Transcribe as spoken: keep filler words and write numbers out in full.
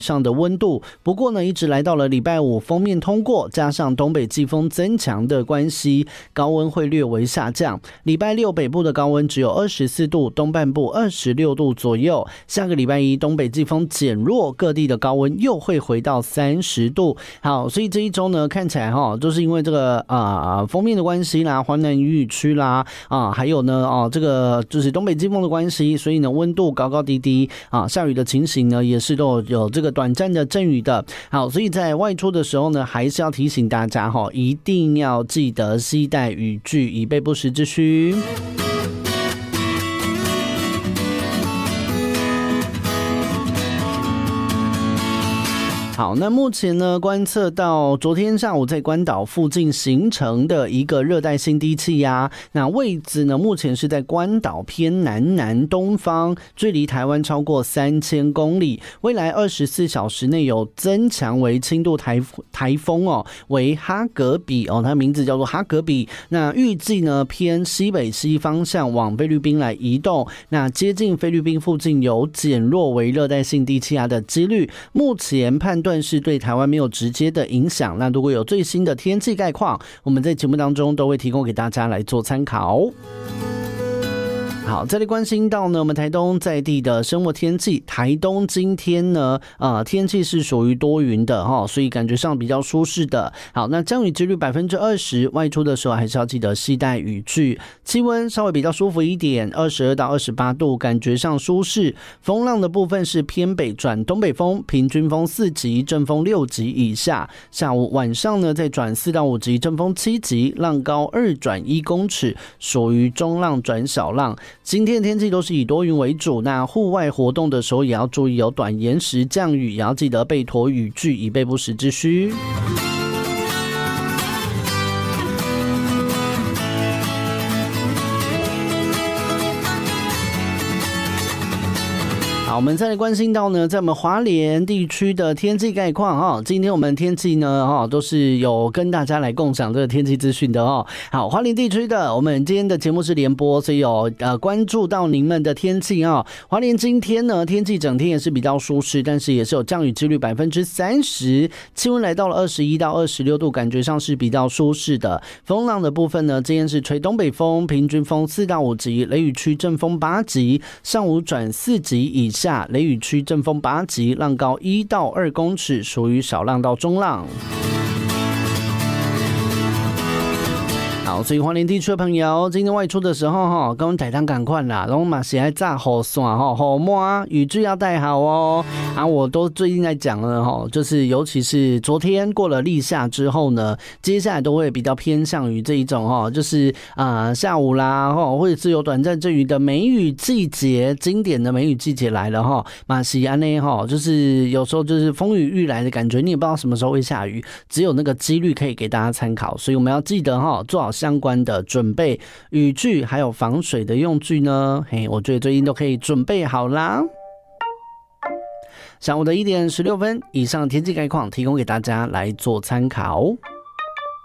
上的温度，不过呢，一直来到了礼拜五，锋面通过，加上东北季风增强的关系，高温会略微下降。礼拜六北部的高温只有二十四度，东半部二十六度左右。下个礼拜一，东北季风减弱，各地的高温又会回到三十度。好，所以这一周呢，看起来哈，就是因为这个啊、呃、锋面的关系啦，华南雨雨区啦啊，还有呢哦、啊，这个就是东北季风的关系，所以呢，温度高高低低啊，下雨的情形呢，也是都有这个短暂的阵雨的。好，所以在外出的时候呢，还是要提醒大家哈，一定要记得携带雨具，以备不时之需。好，那目前呢，观测到昨天上午在关岛附近形成的一个热带性低气压，那位置呢，目前是在关岛偏南南东方，距离台湾超过三千公里。未来二十四小时内有增强为轻度台台风哦，为哈格比哦，它名字叫做哈格比。那预计呢偏西北西方向往菲律宾来移动，那接近菲律宾附近有减弱为热带性低气压的几率。目前判断是对台湾没有直接的影响，那如果有最新的天气概况，我们在节目当中都会提供给大家来做参考。好，这里关心到呢，我们台东在地的生活天气。台东今天呢，呃，天气是属于多云的哈，所以感觉上比较舒适的。好，那降雨几率百分之二十，外出的时候还是要记得携带雨具。气温稍微比较舒服一点，二十二到二十八度，感觉上舒适。风浪的部分是偏北转东北风，平均风四级，阵风六级以下。下午晚上呢，再转四到五级，阵风七级，浪高二转一公尺，属于中浪转小浪。今天的天气都是以多云为主，那户外活动的时候也要注意有短延时降雨，也要记得备妥雨具，以备不时之需。好，我们再来关心到呢，在我们华联地区的天气概况哈。今天我们天气呢哈都是有跟大家来共享这个天气资讯的哦。好，华联地区的我们今天的节目是联播，所以有呃关注到您们的天气啊。华联今天呢天气整天也是比较舒适，但是也是有降雨几率百分之三十，气温来到了二十一到二十六度，感觉上是比较舒适的。风浪的部分呢，今天是吹东北风，平均风四到五级，雷雨区阵风八级，上午转四级以上。下雷雨区阵风八级，浪高一到二公尺，属于小浪到中浪。好，所以花莲地区的朋友，今天外出的时候哈，跟我们台东赶快啦，然后嘛是要炸雨伞哈，雨抹雨具要带好哦。啊，我都最近在讲了哈，就是尤其是昨天过了立夏之后呢，接下来都会比较偏向于这一种哈，就是啊、呃、下午啦哈，或者是有短暂阵雨的梅雨季节，经典的梅雨季节来了哈。马西安内哈，就是有时候就是风雨欲来的感觉，你也不知道什么时候会下雨，只有那个几率可以给大家参考，所以我们要记得哈，做好相关的准备，雨具还有防水的用具呢，嘿，我觉得最近都可以准备好啦。上午的一点十六分，以上天气概况提供给大家来做参考。